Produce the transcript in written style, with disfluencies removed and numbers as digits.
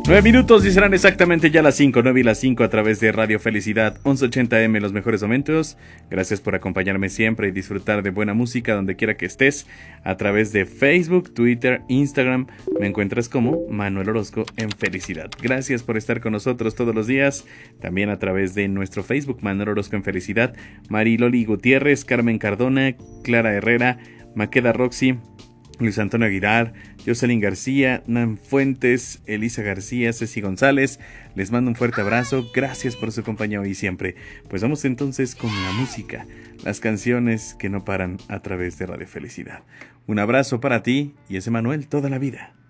9 minutos y serán exactamente ya las 5, 9 y las 5 a través de Radio Felicidad 1180M, los mejores momentos. Gracias por acompañarme siempre y disfrutar de buena música donde quiera que estés. A través de Facebook, Twitter, Instagram, me encuentras como Manuel Orozco en Felicidad. Gracias por estar con nosotros todos los días. También a través de nuestro Facebook, Manuel Orozco en Felicidad. Mariloli Gutiérrez, Carmen Cardona, Clara Herrera, Maqueda Roxy, Luis Antonio Aguilar, Jocelyn García, Nan Fuentes, Elisa García, Ceci González, les mando un fuerte abrazo, gracias por su compañía hoy y siempre. Pues vamos entonces con la música, las canciones que no paran a través de Radio Felicidad. Un abrazo para ti y ese Manuel toda la vida.